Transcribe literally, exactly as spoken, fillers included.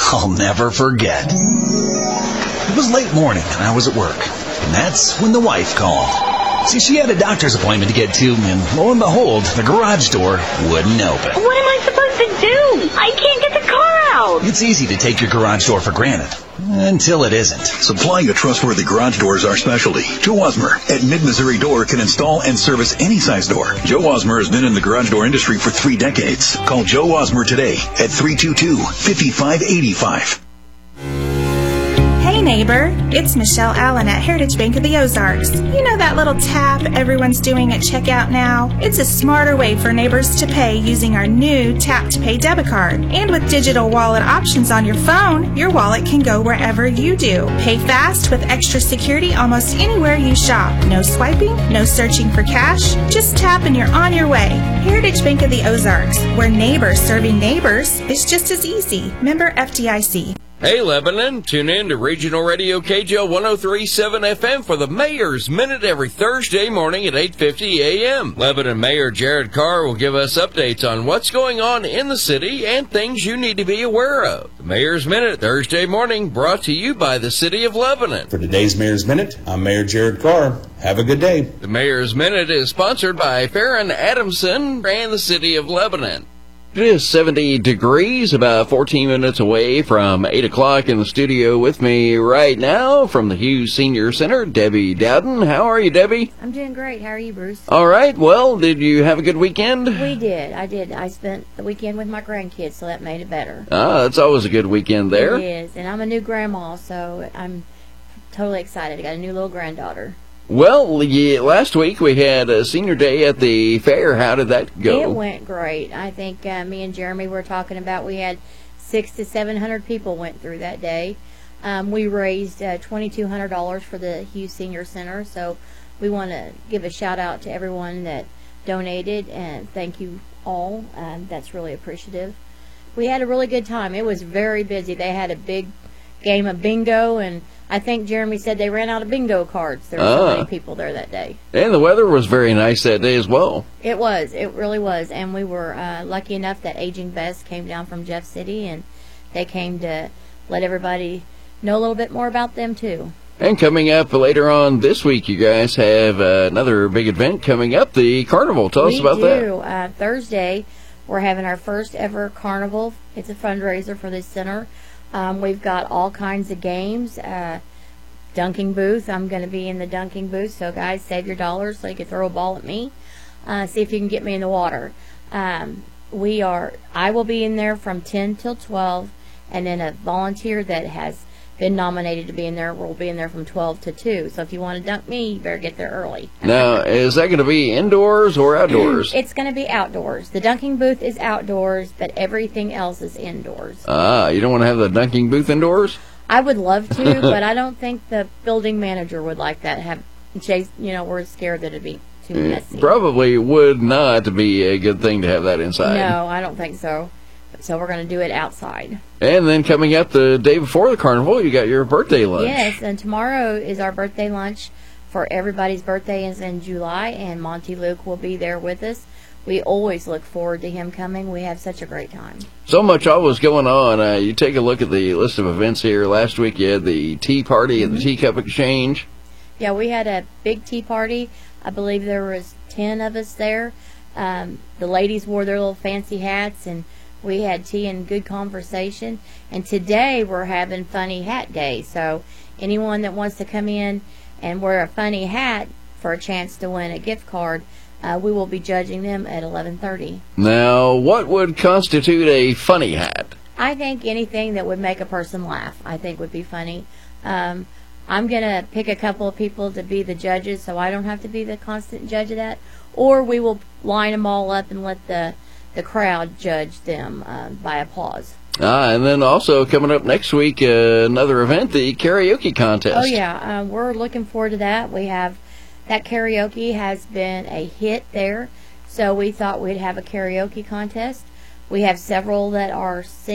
I'll never forget. It was late morning and I was at work, and that's when the wife called. See, she had a doctor's appointment to get to, and lo and behold, the garage door wouldn't open. What am I supposed to do? I can't get the car out. It's easy to take your garage door for granted, until it isn't. Supplying a trustworthy garage door is our specialty. Joe Osmer at Mid-Missouri Door can install and service any size door. Joe Osmer has been in the garage door industry for three decades. Call Joe Osmer today at three two two, five five eight five. Hey neighbor, it's Michelle Allen at Heritage Bank of the Ozarks. You know that little tap everyone's doing at checkout now? It's a smarter way for neighbors to pay using our new Tap to Pay debit card. And with digital wallet options on your phone, your wallet can go wherever you do. Pay fast with extra security almost anywhere you shop. No swiping, no searching for cash, just tap and you're on your way. Heritage Bank of the Ozarks, where neighbors serving neighbors is just as easy. Member F D I C. Hey, Lebanon, tune in to Regional Radio K J O one oh three point seven F M for the Mayor's Minute every Thursday morning at eight fifty a m Lebanon Mayor Jared Carr will give us updates on what's going on in the city and things you need to be aware of. The Mayor's Minute, Thursday morning, brought to you by the City of Lebanon. For today's Mayor's Minute, I'm Mayor Jared Carr. Have a good day. The Mayor's Minute is sponsored by Farron Adamson and the City of Lebanon. It is seventy degrees, about fourteen minutes away from eight o'clock. In the studio with me right now from the Hughes Senior Center, Debbie Dowden. How are you, Debbie? I'm doing great. How are you, Bruce? All right. Well, did you have a good weekend? We did. I did. I spent the weekend with my grandkids, so that made it better. Ah, that's always a good weekend there. It is. And I'm a new grandma, so I'm totally excited. I got a new little granddaughter. Well, yeah, last week we had a senior day at the fair. How did that go? It went great. I think uh, me and Jeremy were talking about we had six to seven hundred people went through that day. Um, we raised uh, twenty-two hundred dollars for the Hughes Senior Center, so we want to give a shout out to everyone that donated, and thank you all. Um, that's really appreciative. We had a really good time. It was very busy. They had a big game of bingo, and I think Jeremy said they ran out of bingo cards. There were ah. so many people there that day. And the weather was very nice that day as well. It was. It really was. And we were uh, lucky enough that Aging Best came down from Jeff City, and they came to let everybody know a little bit more about them, too. And coming up later on this week, you guys have uh, another big event coming up, the Carnival. Tell we us about do. that. Uh, Thursday, we're having our first ever Carnival. It's a fundraiser for this center. Um, we've got all kinds of games. Uh, dunking booth. I'm going to be in the dunking booth. So, guys, save your dollars so you can throw a ball at me. Uh, see if you can get me in the water. Um, we are. I will be in there from ten till twelve, and then a volunteer that has been nominated to be in there will be in there from twelve to two. So if you want to dunk me, you better get there early. Now, is that going to be indoors or outdoors? It's going to be outdoors. The dunking booth is outdoors, but everything else is indoors. Ah, you don't want to have the dunking booth indoors? I would love to, but I don't think the building manager would like that. Have Chase, you know, we're scared that it'd be too messy. Probably would not be a good thing to have that inside. No, I don't think so. So we're going to do it outside. And then coming up the day before the carnival, you got your birthday lunch. Yes, and tomorrow is our birthday lunch for everybody's birthday is in July, and Monty Luke will be there with us. We always look forward to him coming. We have such a great time. So much always going on. Uh, you take a look at the list of events here. Last week you had the tea party and the teacup exchange. Yeah, we had a big tea party. I believe there was ten of us there. Um, the ladies wore their little fancy hats, and we had tea and good conversation. And today we're having Funny Hat Day. So anyone that wants to come in and wear a funny hat for a chance to win a gift card, uh, we will be judging them at eleven thirty. Now, what would constitute a funny hat? I think anything that would make a person laugh, I think would be funny. Um, I'm going to pick a couple of people to be the judges so I don't have to be the constant judge of that. Or we will line them all up and let the the crowd judge them uh, by applause. Ah, and then also coming up next week, uh, another event, the karaoke contest. Oh, yeah. Uh, we're looking forward to that. We have, that karaoke has been a hit there, so we thought we'd have a karaoke contest. We have several that are singing.